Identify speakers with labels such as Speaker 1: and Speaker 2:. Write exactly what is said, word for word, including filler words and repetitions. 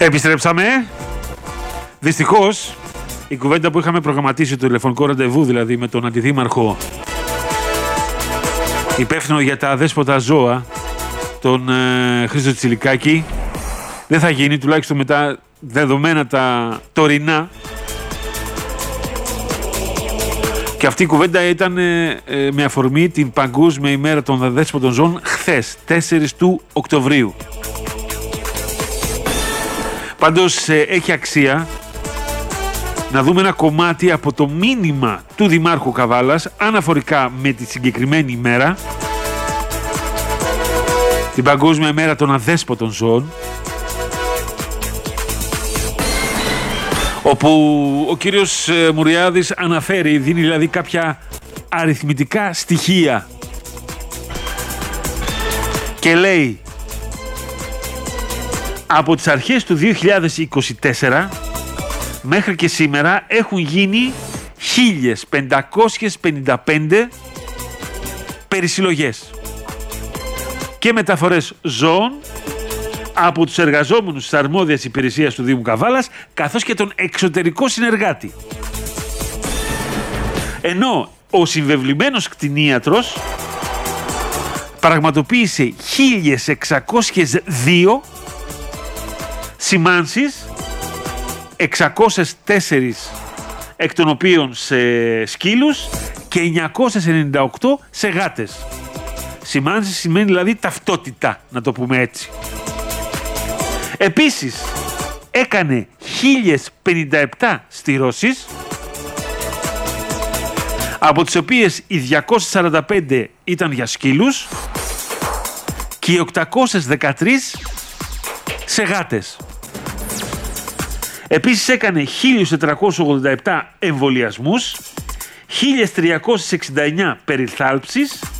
Speaker 1: Επιστρέψαμε. Δυστυχώς, η κουβέντα που είχαμε προγραμματίσει, το τηλεφωνικό ραντεβού δηλαδή με τον αντιδήμαρχο υπεύθυνο για τα αδέσποτα ζώα, τον ε, Χρήστο Τσιλικάκη, δεν θα γίνει, τουλάχιστον με τα δεδομένα τα τωρινά. Και αυτή η κουβέντα ήταν ε, ε, με αφορμή την Παγκόσμια ημέρα των αδέσποτων ζώων χθες, τέσσερις του Οκτωβρίου. Πάντως ε, έχει αξία να δούμε ένα κομμάτι από το μήνυμα του Δημάρχου Καβάλας αναφορικά με τη συγκεκριμένη ημέρα, την Παγκόσμια ημέρα των αδέσποτων ζώων, όπου ο κύριος Μουριάδης αναφέρει, δίνει δηλαδή κάποια αριθμητικά στοιχεία και λέει: από τις αρχές του δύο χιλιάδες είκοσι τέσσερα μέχρι και σήμερα έχουν γίνει χίλιες πεντακόσιες πενήντα πέντε περισυλλογές και μεταφορές ζώων από τους εργαζόμενους της αρμόδιας υπηρεσίας του Δήμου Καβάλας, καθώς και τον εξωτερικό συνεργάτη. Ενώ ο συμβεβλημένος κτηνίατρος πραγματοποίησε χίλιες εξακόσιες δύο σημάνσεις, εξακόσιες τέσσερα εκ των οποίων σε σκύλους και εννιακόσιες ενενήντα οκτώ σε γάτες. Σημάνσεις σημαίνει δηλαδή ταυτότητα, να το πούμε έτσι. Επίσης έκανε χίλιες πενήντα επτά στηρώσεις, από τις οποίες οι διακόσιες σαράντα πέντε ήταν για σκύλους και οι οκτακόσιες δεκατρία σε γάτες. Επίσης έκανε χίλιους τετρακόσιους ογδόντα επτά εμβολιασμούς, χίλιες τριακόσιες εξήντα εννέα περιθάλψεις